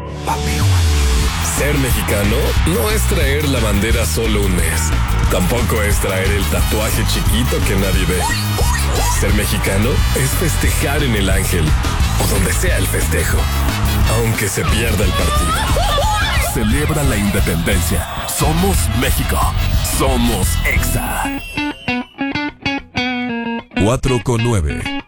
Ser mexicano no es traer la bandera solo un mes. Tampoco es traer el tatuaje chiquito que nadie ve. Ser mexicano es festejar en el Ángel o donde sea el festejo, aunque se pierda el partido. Celebra la independencia. Somos México. Somos Exa. 4:9